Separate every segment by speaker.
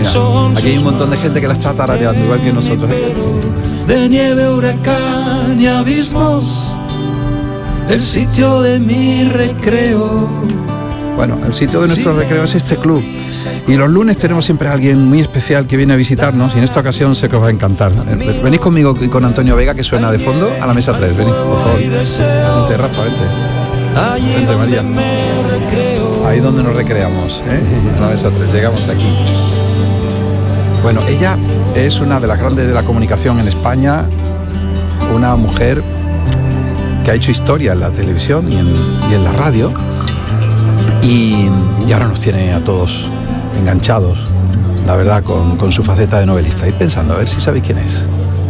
Speaker 1: Aquí hay un montón de gente que la está tarareando, igual que nosotros.
Speaker 2: De nieve, huracán y abismos, el sitio de mi recreo.
Speaker 1: Bueno, el sitio de nuestro recreo es este club. Y los lunes tenemos siempre a alguien muy especial que viene a visitarnos, y en esta ocasión sé que os va a encantar. Venid conmigo y con Antonio Vega, que suena de fondo, a la mesa 3. Venid, por favor. Vente, Rafa, vente. Vente, María. Ahí donde nos recreamos, ¿eh? La mesa 3, llegamos aquí. Bueno, ella es una de las grandes de la comunicación en España, una mujer que ha hecho historia en la televisión y en la radio, y ahora nos tiene a todos enganchados, la verdad, con su faceta de novelista. Y pensando, a ver si sabéis quién es.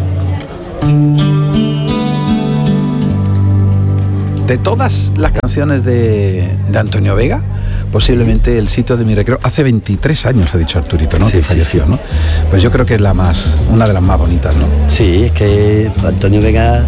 Speaker 1: De todas las canciones de Antonio Vega, posiblemente El sitio de mi recreo, hace 23 años ha dicho Arturito, ¿no? Sí, que falleció, sí. ¿No? Pues yo creo que es una de las más bonitas, ¿no?
Speaker 3: Sí, es que Antonio Vega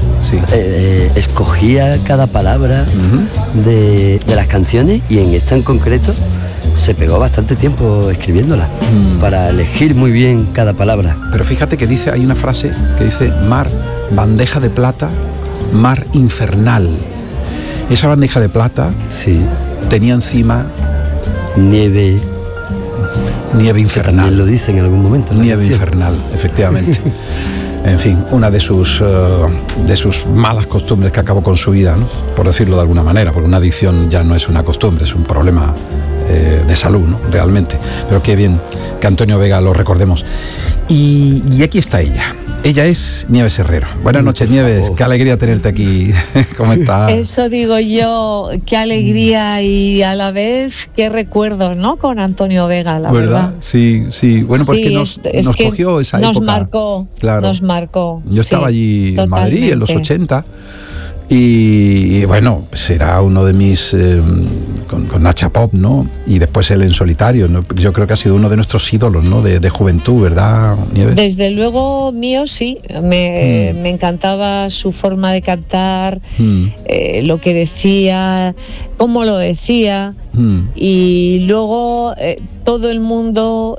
Speaker 3: escogía cada palabra de las canciones, y en esta en concreto se pegó bastante tiempo escribiéndola para elegir muy bien cada palabra.
Speaker 1: Pero fíjate que hay una frase que dice: mar, bandeja de plata, mar infernal. Esa bandeja de plata tenía encima
Speaker 3: nieve
Speaker 1: infernal.
Speaker 3: También lo dice en algún momento, ¿no?
Speaker 1: Nieve infernal, efectivamente. En fin, una de sus malas costumbres que acabó con su vida, ¿no? Por decirlo de alguna manera, porque una adicción ya no es una costumbre, es un problema de salud, ¿no? Realmente. Pero qué bien que Antonio Vega lo recordemos. Y aquí está ella. Ella es Nieves Herrero. Buenas noches, Nieves. Qué alegría tenerte aquí. ¿Cómo estás?
Speaker 4: Eso digo yo, qué alegría y a la vez qué recuerdos, ¿no? Con Antonio Vega, la verdad.
Speaker 1: Sí, sí. Bueno, porque nos cogió esa época.
Speaker 4: Nos marcó.
Speaker 1: Yo estaba allí totalmente. En Madrid en los 80. Y bueno, será uno de mis con Nacha Pop, ¿no? Y después él en solitario, ¿no? Yo creo que ha sido uno de nuestros ídolos, ¿no? De juventud, ¿verdad, Nieves?
Speaker 4: Desde luego mío, sí. Me encantaba su forma de cantar, lo que decía, cómo lo decía, y luego todo el mundo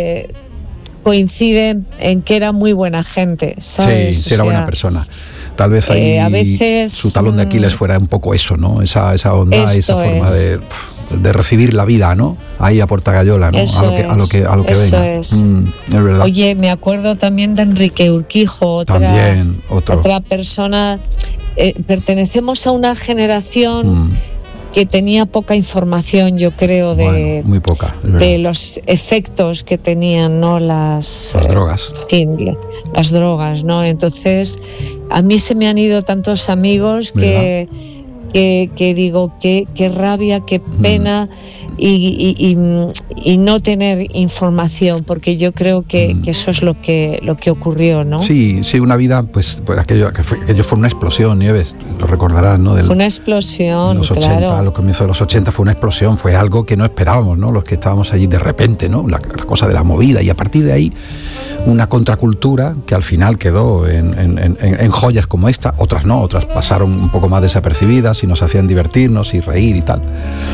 Speaker 4: coincide en que era muy buena gente, ¿sabes?
Speaker 1: Sí, era buena persona. Tal vez ahí
Speaker 4: a veces,
Speaker 1: su talón de Aquiles fuera un poco eso, ¿no? Esa onda, esa forma de recibir la vida, ¿no? Ahí a Portagayola, ¿no? A lo que venga.
Speaker 4: Es
Speaker 1: verdad.
Speaker 4: Oye, me acuerdo también de Enrique Urquijo, otra persona. Pertenecemos a una generación que tenía poca información, yo creo,
Speaker 1: muy poca,
Speaker 4: de los efectos que tenían, ¿no? Las
Speaker 1: drogas.
Speaker 4: Las drogas, ¿no? Entonces, a mí se me han ido tantos amigos que digo, qué rabia, qué pena, y no tener información, porque yo creo que eso es lo que ocurrió, ¿no?
Speaker 1: Sí, una vida, pues aquello fue una explosión, Nieves, lo recordarás, ¿no?
Speaker 4: Fue una explosión,
Speaker 1: los 80,
Speaker 4: claro.
Speaker 1: A los comienzos de los 80 fue una explosión, fue algo que no esperábamos, ¿no? Los que estábamos allí de repente, ¿no? La cosa de la movida, y a partir de ahí una contracultura que al final quedó en joyas como esta, otras no, otras pasaron un poco más desapercibidas y nos hacían divertirnos y reír y tal.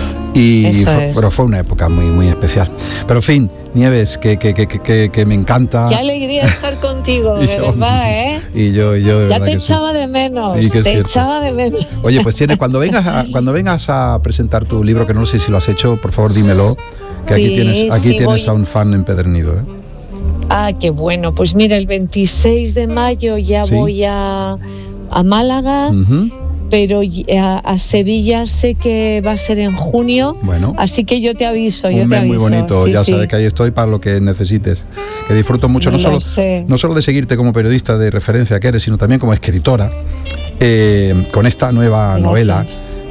Speaker 1: Pero fue una época muy, muy especial. Pero en fin, Nieves, que me encanta.
Speaker 4: Qué alegría estar contigo, de verdad, ¿eh?
Speaker 1: Y yo
Speaker 4: ya te echaba de menos, echaba de menos.
Speaker 1: Oye, pues cuando vengas a presentar tu libro, que no sé si lo has hecho, por favor dímelo, que aquí tienes a un fan empedernido, ¿eh?
Speaker 4: Ah, qué bueno. Pues mira, el 26 de mayo ya voy a Málaga. Pero a Sevilla sé que va a ser en junio, así que yo te aviso.
Speaker 1: Un mes muy bonito, sabes que ahí estoy para lo que necesites. Que disfruto mucho, no solo de seguirte como periodista de referencia que eres, sino también como escritora, con esta nueva novela.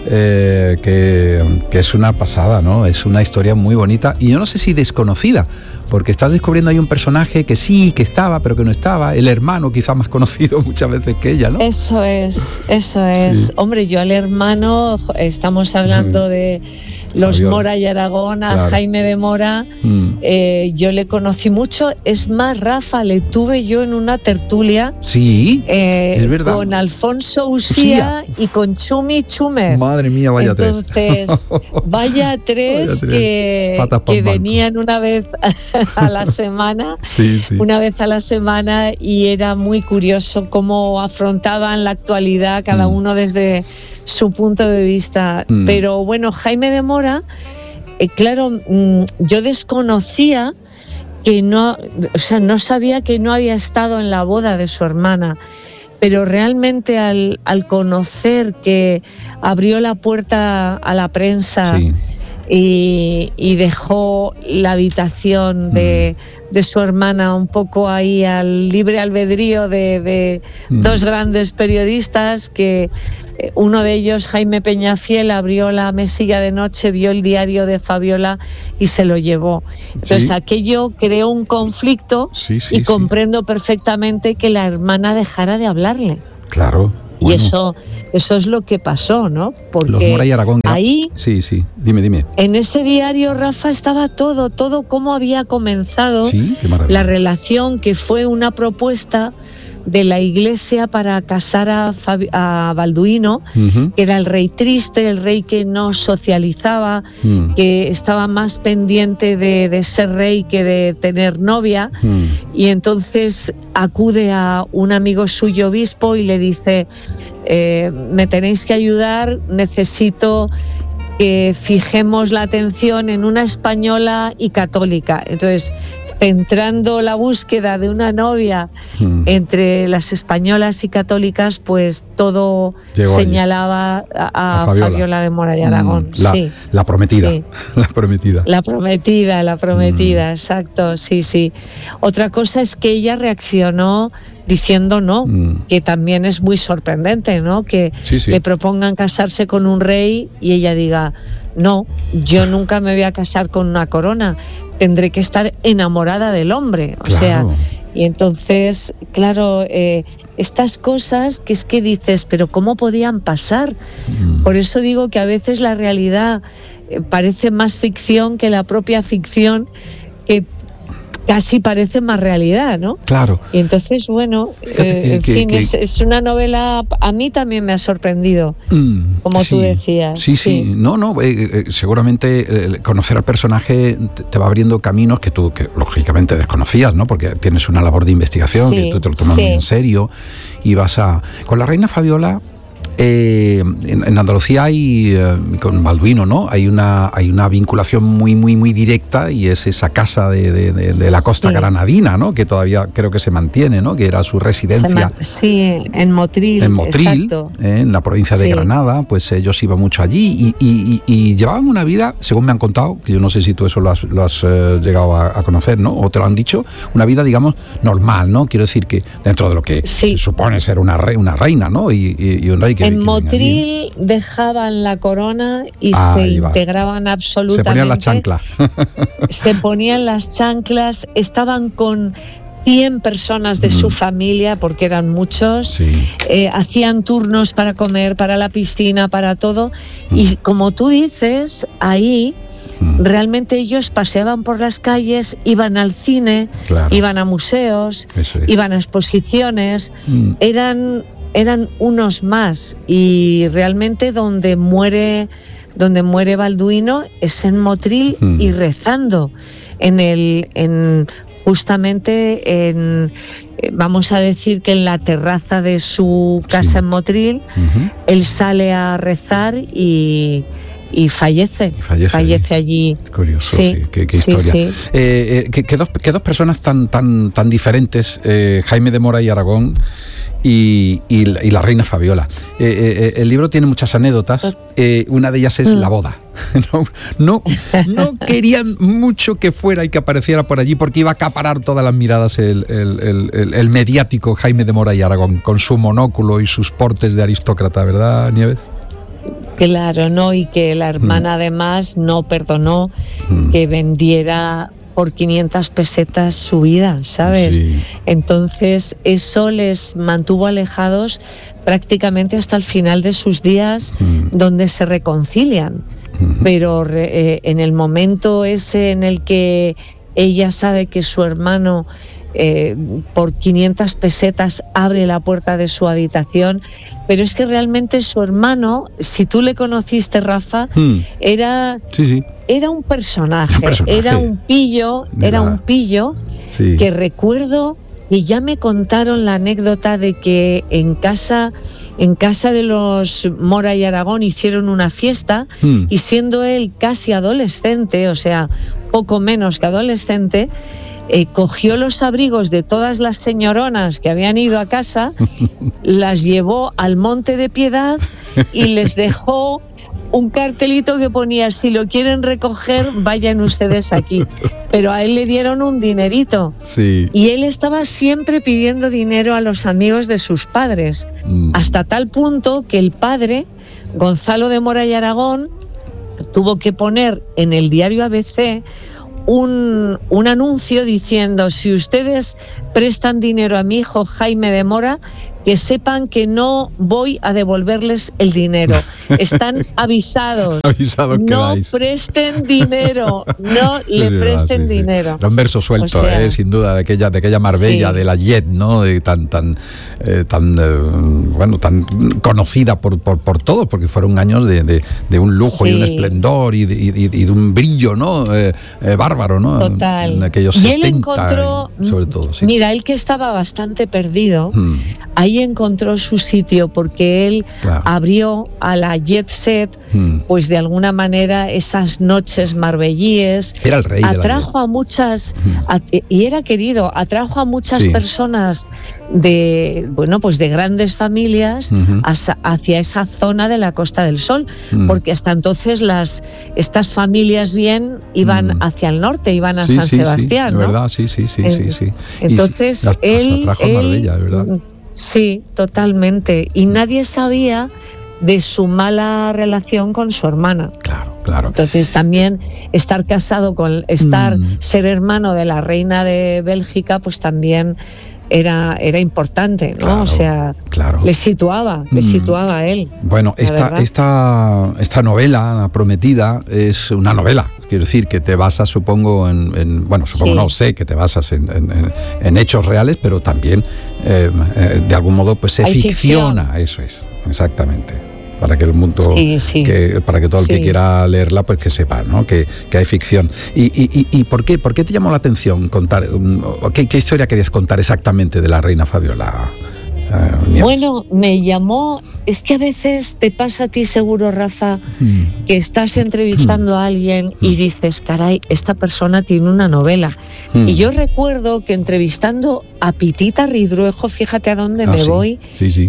Speaker 1: Que es una pasada, ¿no? Es una historia muy bonita y yo no sé si desconocida, porque estás descubriendo ahí un personaje que sí, que estaba, pero que no estaba, el hermano quizá más conocido muchas veces que ella, ¿no?
Speaker 4: Eso es. Sí. Hombre, yo al hermano, estamos hablando de los Fabiola. Mora y Aragón, a Jaime de Mora, yo le conocí mucho, es más, Rafa, le tuve yo en una tertulia,
Speaker 1: es verdad,
Speaker 4: con Alfonso Usía y con Chumi Chumer.
Speaker 1: Madre mía, vaya tres.
Speaker 4: Entonces, vaya tres que venían una vez a la semana, una vez a la semana, y era muy curioso cómo afrontaban la actualidad cada uno desde su punto de vista. Pero bueno, Jaime de Mora, claro, yo desconocía que no sabía que no había estado en la boda de su hermana, pero realmente al conocer que abrió la puerta a la prensa y dejó la habitación de su hermana un poco ahí al libre albedrío de dos grandes periodistas, que uno de ellos, Jaime Peñafiel, abrió la mesilla de noche, vio el diario de Fabiola y se lo llevó. Entonces aquello creó un conflicto y comprendo perfectamente que la hermana dejara de hablarle.
Speaker 1: Claro.
Speaker 4: Y bueno, eso es lo que pasó, ¿no? Porque
Speaker 1: los Mora y Aragón,
Speaker 4: ahí,
Speaker 1: dime.
Speaker 4: En ese diario, Rafa, estaba todo cómo había comenzado la relación, que fue una propuesta de la Iglesia para casar a Balduino, que era el rey triste, el rey que no socializaba, que estaba más pendiente de ser rey que de tener novia, y entonces acude a un amigo suyo, obispo, y le dice: me tenéis que ayudar, necesito que fijemos la atención en una española y católica. Entonces, centrando la búsqueda de una novia entre las españolas y católicas, pues todo
Speaker 1: llegó
Speaker 4: señalaba a Fabiola de Mora y Aragón.
Speaker 1: La prometida.
Speaker 4: Sí.
Speaker 1: La prometida.
Speaker 4: La prometida, exacto, sí. Otra cosa es que ella reaccionó diciendo no, que también es muy sorprendente, ¿no? Que le propongan casarse con un rey y ella diga: no, yo nunca me voy a casar con una corona, tendré que estar enamorada del hombre. O sea, y entonces, claro, estas cosas que es que dices, pero ¿cómo podían pasar? Por eso digo que a veces la realidad parece más ficción que la propia ficción, que casi parece más realidad, ¿no?
Speaker 1: Claro.
Speaker 4: Y entonces, bueno, es una novela, a mí también me ha sorprendido, como tú decías.
Speaker 1: Sí. No, seguramente conocer al personaje te va abriendo caminos que tú, lógicamente desconocías, ¿no? Porque tienes una labor de investigación, que tú te lo tomas muy en serio, y vas a... Con la reina Fabiola, en Andalucía hay, con Balduino, ¿no? Hay una vinculación muy directa, y es esa casa de la costa granadina, ¿no? Que todavía creo que se mantiene, ¿no? Que era su residencia.
Speaker 4: En Motril.
Speaker 1: En Motril, en la provincia de Granada, pues ellos iban mucho allí y llevaban una vida, según me han contado, que yo no sé si tú eso lo has llegado a conocer, ¿no? O te lo han dicho, una vida, digamos, normal, ¿no? Quiero decir que dentro de lo que se supone ser una reina, ¿no? Y un rey que...
Speaker 4: En Motril dejaban la corona y se integraban absolutamente.
Speaker 1: Se ponían las chanclas.
Speaker 4: Se ponían las chanclas, estaban con 100 personas de su familia, porque eran muchos, hacían turnos para comer, para la piscina, para todo, y como tú dices, ahí realmente ellos paseaban por las calles, iban al cine, iban a museos, iban a exposiciones, eran unos más, y realmente donde muere Balduino es en Motril, y rezando justamente vamos a decir que en la terraza de su casa en Motril, él sale a rezar y fallece allí.
Speaker 1: Curioso, qué historia. Que dos personas tan diferentes, Jaime de Mora y Aragón y la reina Fabiola. El libro tiene muchas anécdotas. Una de ellas es la boda. No querían mucho que fuera y que apareciera por allí, porque iba a acaparar todas las miradas el mediático Jaime de Mora y Aragón, con su monóculo y sus portes de aristócrata, ¿verdad, Nieves?
Speaker 4: Claro, ¿no? Y que la hermana además no perdonó que vendiera por 500 pesetas su vida, ¿sabes? Entonces eso les mantuvo alejados prácticamente hasta el final de sus días, donde se reconcilian. Pero en el momento ese en el que ella sabe que su hermano por 500 pesetas abre la puerta de su habitación, pero es que realmente su hermano, si tú le conociste, Rafa, era un personaje, era un pillo, sí, que recuerdo que ya me contaron la anécdota de que en casa de los Mora y Aragón hicieron una fiesta y siendo él casi adolescente, o sea, poco menos que adolescente, cogió los abrigos de todas las señoronas que habían ido a casa, las llevó al Monte de Piedad y les dejó un cartelito que ponía: si lo quieren recoger, vayan ustedes aquí. Pero a él le dieron un dinerito.
Speaker 1: Sí.
Speaker 4: Y él estaba siempre pidiendo dinero a los amigos de sus padres. Hasta tal punto que el padre, Gonzalo de Mora y Aragón, tuvo que poner en el diario ABC un anuncio diciendo: si ustedes prestan dinero a mi hijo Jaime de Mora, que sepan que no voy a devolverles el dinero. Están avisados. No presten dinero, no le presten dinero.
Speaker 1: Era un verso suelto, o sea, sin duda, de aquella Marbella, sí, de la Jet, ¿no? Tan conocida por todos, porque fueron años de un lujo, sí, y un esplendor y de un brillo, ¿no? Bárbaro, ¿no?
Speaker 4: Total.
Speaker 1: En aquellos
Speaker 4: y
Speaker 1: 70,
Speaker 4: él encontró,
Speaker 1: sobre todo, sí.
Speaker 4: Mira, él que estaba bastante perdido, ahí encontró su sitio, porque él, claro, abrió a la jet set, pues de alguna manera esas noches marbellíes.
Speaker 1: Era el rey.
Speaker 4: Atrajo a muchas, y era querido, atrajo a muchas, sí, personas de, bueno, pues de grandes familias hacia esa zona de la Costa del Sol, porque hasta entonces estas familias bien iban hacia el norte, iban a San Sebastián,
Speaker 1: sí,
Speaker 4: ¿no?
Speaker 1: De verdad, sí.
Speaker 4: Entonces
Speaker 1: él atrajo a Marbella, de verdad.
Speaker 4: Sí, totalmente. Y nadie sabía de su mala relación con su hermana.
Speaker 1: Claro.
Speaker 4: Entonces también estar casado ser hermano de la reina de Bélgica, pues también era importante, ¿no?
Speaker 1: Claro,
Speaker 4: o sea,
Speaker 1: claro,
Speaker 4: le situaba a él.
Speaker 1: Bueno, esta novela, La Prometida, es una novela. Quiero decir que te basas, supongo,
Speaker 4: sí,
Speaker 1: no sé, que te basas en hechos reales, pero también, de algún modo, pues se ficciona. Ficción. Eso es, exactamente. Para que el mundo, para que todo el que quiera leerla, pues que sepa, ¿no? Que hay ficción. ¿Y por qué te llamó la atención contar? ¿Qué historia querías contar exactamente de la reina Fabiola?
Speaker 4: Bueno, me llamó, es que a veces te pasa a ti seguro, Rafa, que estás entrevistando a alguien y dices: caray, esta persona tiene una novela. Y yo recuerdo que entrevistando a Pitita Ridruejo, fíjate a dónde me voy.
Speaker 1: Sí.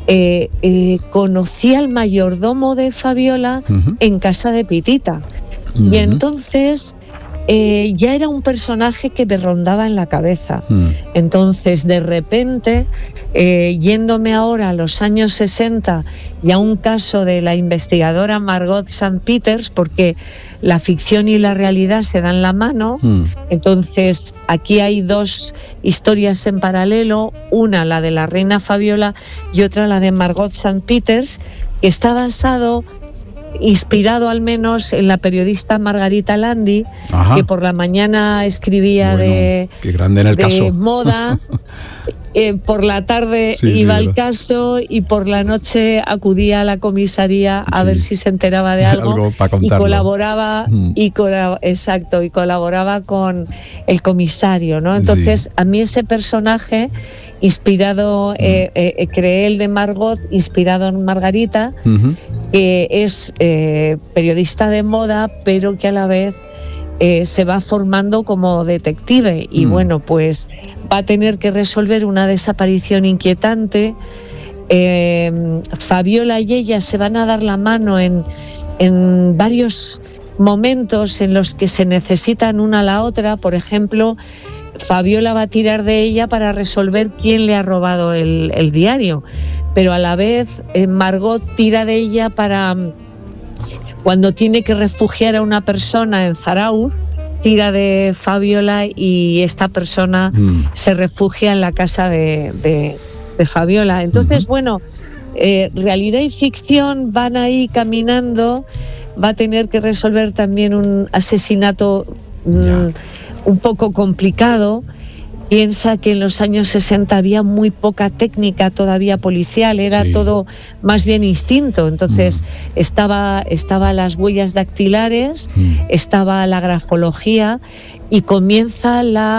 Speaker 4: Conocí al mayordomo de Fabiola en casa de Pitita. Y entonces ya era un personaje que me rondaba en la cabeza. Entonces, de repente, yéndome ahora a los años 60 y a un caso de la investigadora Margot St. Peters, porque la ficción y la realidad se dan la mano, entonces aquí hay dos historias en paralelo, una la de la reina Fabiola y otra la de Margot St. Peters, que está inspirado al menos en la periodista Margarita Landi, que por la mañana escribía de moda, por la tarde iba al caso y por la noche acudía a la comisaría a ver si se enteraba de algo y colaboraba y colaboraba con el comisario, ¿no? Entonces a mí ese personaje inspirado, creé el de Margot inspirado en Margarita, que es periodista de moda, pero que a la vez se va formando como detective y bueno, pues va a tener que resolver una desaparición inquietante. Fabiola y ella se van a dar la mano en varios momentos en los que se necesitan una a la otra. Por ejemplo, Fabiola va a tirar de ella para resolver quién le ha robado el diario, pero a la vez Margot tira de ella para cuando tiene que refugiar a una persona en Zarauz, tira de Fabiola y esta persona se refugia en la casa de Fabiola. Entonces, bueno, realidad y ficción van ahí caminando. Va a tener que resolver también un asesinato un poco complicado Piensa que en los años 60 había muy poca técnica todavía policial, era todo más bien instinto. Entonces estaba las huellas dactilares, estaba la grafología y comienza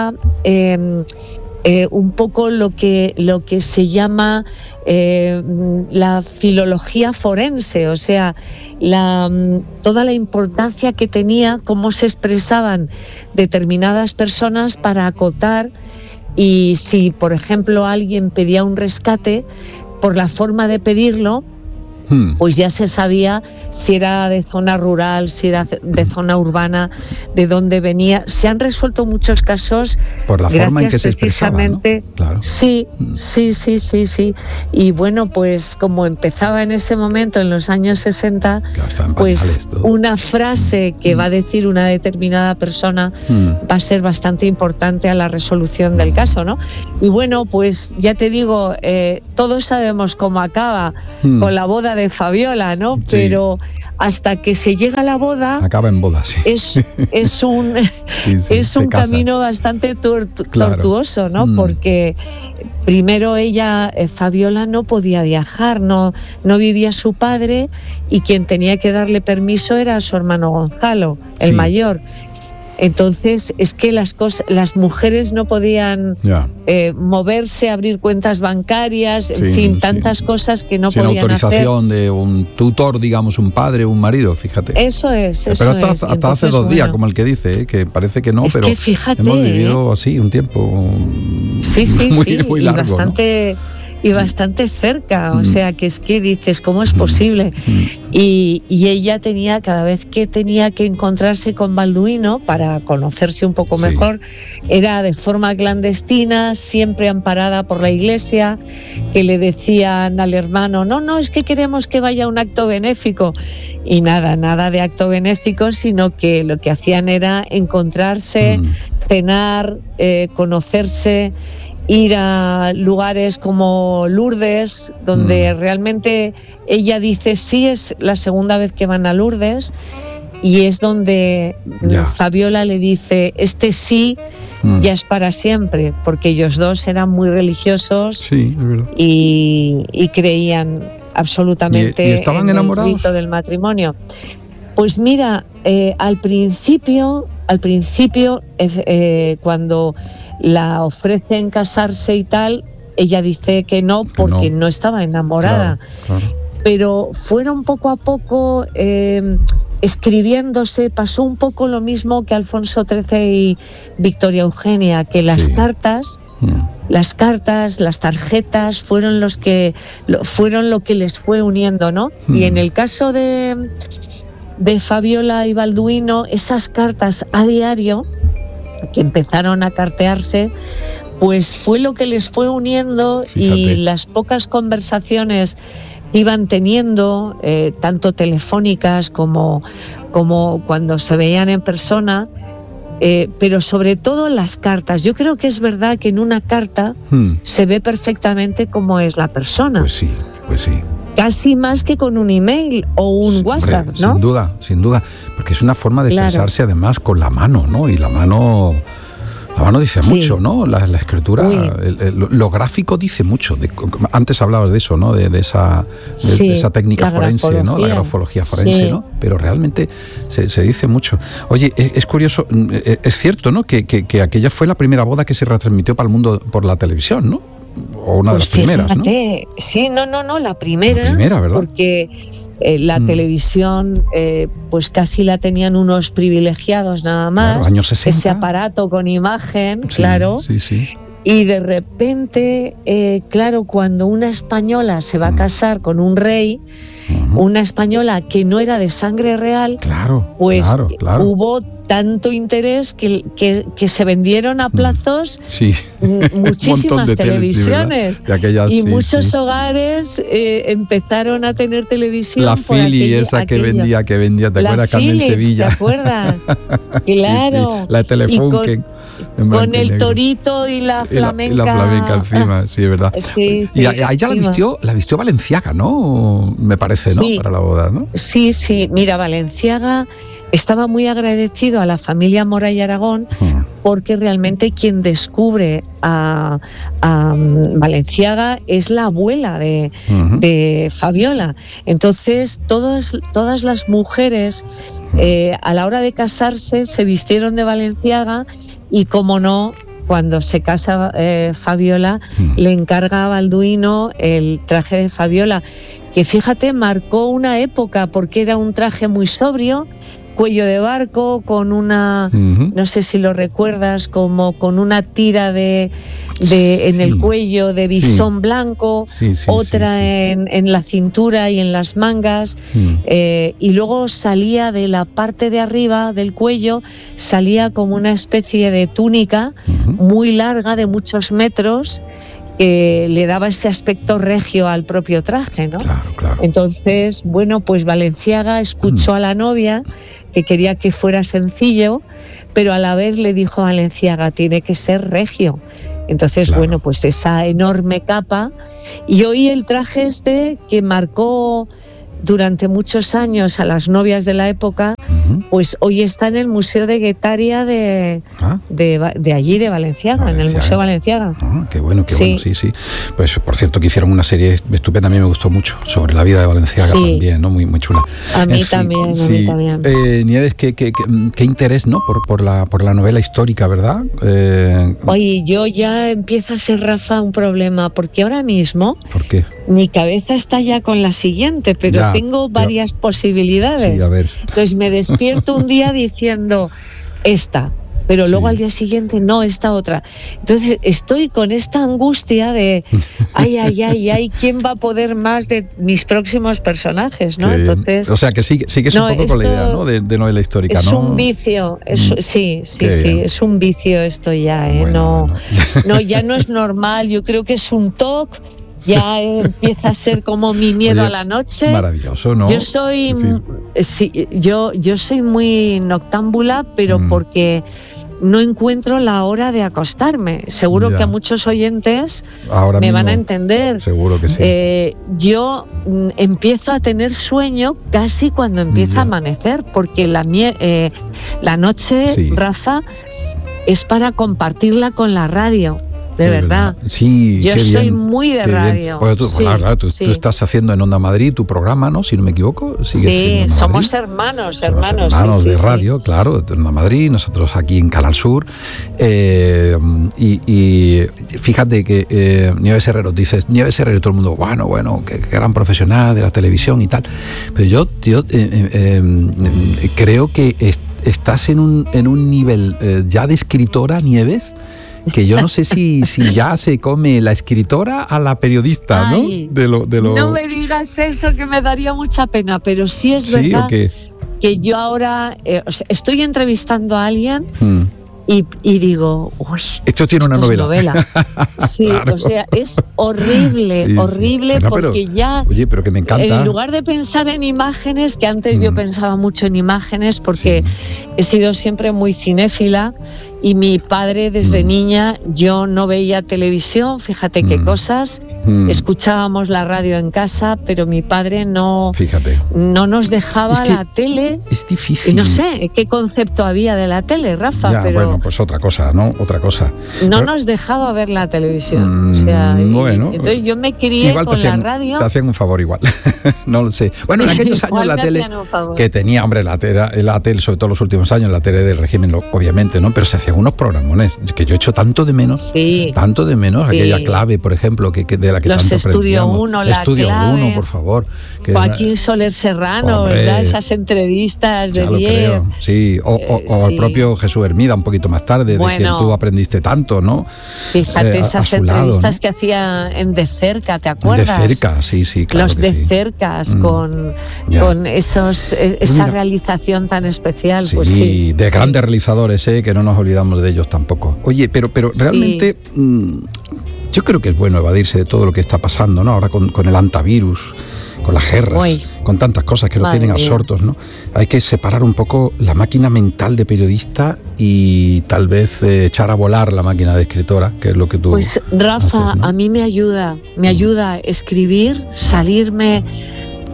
Speaker 4: un poco lo que se llama la filología forense, o sea, toda la importancia que tenía cómo se expresaban determinadas personas para acotar. Y si, por ejemplo, alguien pedía un rescate, por la forma de pedirlo, pues ya se sabía si era de zona rural, si era de zona urbana, de dónde venía. Se han resuelto muchos casos
Speaker 1: por la forma en que se expresaba, ¿no? Claro.
Speaker 4: Sí. Y bueno, pues como empezaba en ese momento, en los años 60, pues una frase que va a decir una determinada persona va a ser bastante importante a la resolución del caso, ¿no? Y bueno, pues ya te digo, todos sabemos cómo acaba con la boda de Fabiola, ¿no? Sí. Pero hasta que se llega a la boda...
Speaker 1: Acaba en boda, sí.
Speaker 4: Es un camino bastante tortuoso, ¿no? Porque primero ella, Fabiola, no podía viajar, no vivía su padre, y quien tenía que darle permiso era su hermano Gonzalo, el mayor. Entonces es que las mujeres no podían moverse, abrir cuentas bancarias, en fin, tantas cosas que no podían hacer. Sin
Speaker 1: autorización de un tutor, digamos, un padre, un marido, fíjate.
Speaker 4: Eso es.
Speaker 1: Pero hasta hace 2 días, como el que dice, que parece que no, pero
Speaker 4: que fíjate,
Speaker 1: hemos vivido así un tiempo muy largo,
Speaker 4: bastante... ¿no? Y bastante cerca, o sea, que es que dices, ¿cómo es posible? Y ella cada vez que tenía que encontrarse con Balduino para conocerse un poco mejor, era de forma clandestina, siempre amparada por la iglesia, que le decían al hermano, no, es que queremos que vaya a un acto benéfico. Y nada de acto benéfico, sino que lo que hacían era encontrarse, cenar, conocerse, ir a lugares como Lourdes, donde realmente ella dice sí, es la segunda vez que van a Lourdes, y es donde Fabiola le dice, este sí ya es para siempre, porque ellos dos eran muy religiosos y creían absolutamente
Speaker 1: ¿Y estaban enamorados?
Speaker 4: En el rito del matrimonio. Pues mira, al principio cuando la ofrecen casarse y tal, ella dice que no, porque no estaba enamorada. Claro. Pero fueron poco a poco escribiéndose. Pasó un poco lo mismo que Alfonso XIII y Victoria Eugenia, que las cartas, las tarjetas fueron lo que les fue uniendo, ¿no? Y en el caso de Fabiola y Balduino, esas cartas a diario que empezaron a cartearse, pues fue lo que les fue uniendo. Fíjate. Y las pocas conversaciones que iban teniendo, tanto telefónicas como cuando se veían en persona, pero sobre todo las cartas. Yo creo que es verdad que en una carta se ve perfectamente cómo es la persona. Pues sí. Casi más que con un email o un WhatsApp, ¿no?
Speaker 1: Sin duda, porque es una forma de expresarse además con la mano, ¿no? Y la mano dice mucho, ¿no? La escritura, lo gráfico dice mucho. Antes hablabas de eso, ¿no? De esa técnica forense, ¿no? La grafología forense, ¿no? Pero realmente se dice mucho. Oye, es curioso, es cierto, ¿no? Que aquella fue la primera boda que se retransmitió para el mundo por la televisión, ¿no? O una de las primeras,
Speaker 4: fíjate, ¿no? Sí, no, la primera,
Speaker 1: ¿verdad?
Speaker 4: Porque la televisión, pues casi la tenían unos privilegiados nada más.
Speaker 1: Claro, años 60.
Speaker 4: Ese aparato con imagen,
Speaker 1: Sí.
Speaker 4: Y de repente, cuando una española se va a casar con un rey, una española que no era de sangre real, pues hubo tanto interés que se vendieron a plazos muchísimas televisiones, y muchos hogares empezaron a tener televisión.
Speaker 1: La Fili, esa que vendía, ¿te acuerdas? Carmen Sevilla.
Speaker 4: ¿Te acuerdas? Claro.
Speaker 1: Sí. La Telefunken.
Speaker 4: Con el torito y la flamenca.
Speaker 1: Y la flamenca encima, sí, es verdad.
Speaker 4: Sí,
Speaker 1: y a ella la vistió Valenciaga, ¿no? Me parece, ¿no? Para la boda, ¿no?
Speaker 4: Sí. Mira, Valenciaga estaba muy agradecido a la familia Mora y Aragón, porque realmente quien descubre a Balenciaga es la abuela de Fabiola. Entonces todas las mujeres a la hora de casarse se vistieron de Balenciaga, y como no, cuando se casa Fabiola, le encarga a Balduino el traje de Fabiola, que fíjate, marcó una época porque era un traje muy sobrio, cuello de barco, con una, no sé si lo recuerdas, como con una tira en el cuello de bisón blanco, otra en la cintura y en las mangas, y luego salía de la parte de arriba del cuello, salía como una especie de túnica muy larga, de muchos metros, que le daba ese aspecto regio al propio traje, ¿no?
Speaker 1: Claro.
Speaker 4: Entonces, bueno, pues Balenciaga escuchó a la novia, que quería que fuera sencillo, pero a la vez le dijo a Balenciaga, tiene que ser regio. Entonces, bueno, pues esa enorme capa, y hoy el traje que marcó durante muchos años a las novias de la época, pues hoy está en el Museo de Guetaria de allí, de Valenciaga, en el Museo Balenciaga.
Speaker 1: Qué bueno, sí. Pues por cierto que hicieron una serie estupenda, a mí me gustó mucho, sobre la vida de Balenciaga también, ¿no? Muy chula.
Speaker 4: A mí también.
Speaker 1: Nieves, qué interés, ¿no? Por la novela histórica, ¿verdad?
Speaker 4: Oye, yo ya empieza a ser, Rafa, un problema, porque ahora mismo...
Speaker 1: ¿Por qué?
Speaker 4: Mi cabeza está ya con la siguiente, pero tengo varias posibilidades.
Speaker 1: Sí, a ver.
Speaker 4: Entonces me despierto un día diciendo esta, pero luego al día siguiente no, esta otra. Entonces estoy con esta angustia de ay, ¿quién va a poder más de mis próximos personajes, ¿no? Entonces,
Speaker 1: o sea que sigues un poco con la idea, ¿no? De novela histórica,
Speaker 4: es
Speaker 1: ¿no?
Speaker 4: Un vicio, sí, es un vicio esto ya,
Speaker 1: Bueno.
Speaker 4: No, ya no es normal, yo creo que es un TOC. Ya empieza a ser como mi miedo a la noche.
Speaker 1: Maravilloso, ¿no?
Speaker 4: Yo soy, yo soy muy noctámbula, pero porque no encuentro la hora de acostarme. Seguro que a muchos oyentes
Speaker 1: ahora
Speaker 4: me
Speaker 1: mismo
Speaker 4: van a entender.
Speaker 1: Seguro que sí.
Speaker 4: Yo empiezo a tener sueño casi cuando empieza a amanecer, porque la noche, Rafa, es para compartirla con la radio. De verdad.
Speaker 1: Sí,
Speaker 4: yo soy muy de radio.
Speaker 1: Pues tú estás haciendo en Onda Madrid tu programa, ¿no? Si no me equivoco.
Speaker 4: Sí, somos hermanos
Speaker 1: de radio, claro, de Onda Madrid, nosotros aquí en Canal Sur. Y fíjate que Nieves Herrero, dices, Nieves Herrero, todo el mundo, bueno, qué gran profesional de la televisión y tal. Pero yo creo que estás en un nivel ya de escritora, Nieves, que yo no sé si ya se come la escritora a la periodista, ¿no?
Speaker 4: No me digas eso, que me daría mucha pena, pero sí es verdad que yo ahora estoy entrevistando a alguien y digo, uy,
Speaker 1: esto tiene una novela.
Speaker 4: Sí, claro. O sea, es horrible,
Speaker 1: Bueno,
Speaker 4: porque
Speaker 1: oye, pero que me encanta.
Speaker 4: En lugar de pensar en imágenes, que antes yo pensaba mucho en imágenes, porque he sido siempre muy cinéfila, y mi padre desde niña, yo no veía televisión, fíjate qué cosas, escuchábamos la radio en casa, pero mi padre no nos dejaba la tele.
Speaker 1: Es difícil.
Speaker 4: Y no sé qué concepto había de la tele, Rafa, pero...
Speaker 1: Bueno, pues otra cosa, ¿no?
Speaker 4: No nos dejaba ver la televisión. O sea, entonces yo me crié con la radio.
Speaker 1: Te hacían un favor igual. No lo sé. Bueno, en aquellos años la tele que tenía, hombre, la tele, sobre todo los últimos años, la tele del régimen, obviamente, ¿no? Pero se hacían unos programones que yo he hecho tanto de menos, aquella clave, por ejemplo, de la que
Speaker 4: los
Speaker 1: tanto
Speaker 4: Estudio 1, la
Speaker 1: Estudio
Speaker 4: clave.
Speaker 1: 1, por favor.
Speaker 4: Joaquín Soler Serrano,
Speaker 1: hombre,
Speaker 4: ¿verdad? Esas entrevistas de 10.
Speaker 1: Sí, o el propio Jesús Hermida, un poquito más tarde, de quien tú aprendiste tanto, ¿no?
Speaker 4: Fíjate, esas entrevistas que hacía en De Cerca, ¿te acuerdas?
Speaker 1: De Cerca, sí, claro.
Speaker 4: Los De Cercas, con esa realización tan especial.
Speaker 1: Sí, de grandes realizadores, que no nos olvidamos de ellos tampoco. Oye, pero realmente yo creo que es bueno evadirse de todo lo que está pasando, ¿no? Ahora con el antivirus, con las guerras, con tantas cosas que lo tienen absortos, ¿no? Hay que separar un poco la máquina mental de periodista y tal vez echar a volar la máquina de escritora, que es lo que tú
Speaker 4: Pues Rafa,
Speaker 1: haces, ¿no?
Speaker 4: A mí me ayuda a escribir, salirme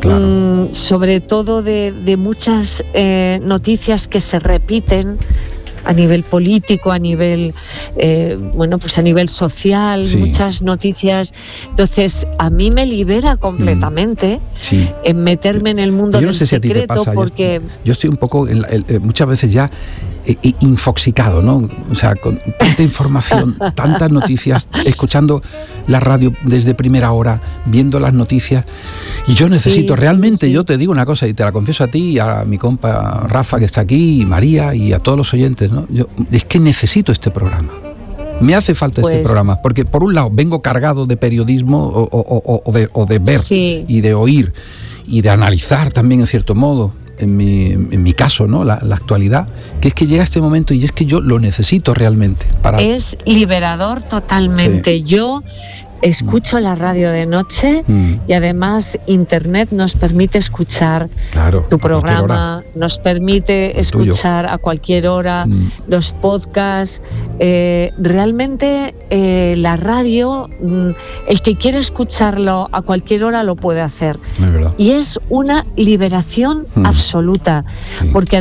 Speaker 4: sobre todo de muchas noticias que se repiten a nivel político, a nivel pues a nivel social, muchas noticias. Entonces a mí me libera completamente en meterme en el mundo del secreto.
Speaker 1: Si a ti te pasa,
Speaker 4: porque
Speaker 1: yo estoy un poco muchas veces ya infoxicado, ¿no? O sea, con tanta información, tantas noticias, escuchando la radio desde primera hora, viendo las noticias, y yo necesito realmente, yo te digo una cosa y te la confieso a ti y a mi compa Rafa que está aquí, y María y a todos los oyentes, ¿no? Es que necesito este programa. Me hace falta este programa, porque por un lado vengo cargado de periodismo o de ver y de oír y de analizar también en cierto modo. En mi caso, ¿no? La actualidad, que es que llega este momento y es que yo lo necesito realmente.
Speaker 4: Es liberador totalmente. Yo escucho la radio de noche y además Internet nos permite escuchar tu programa, nos permite escuchar a cualquier hora los podcasts. Realmente la radio, el que quiere escucharlo a cualquier hora lo puede hacer. Y es una liberación absoluta, porque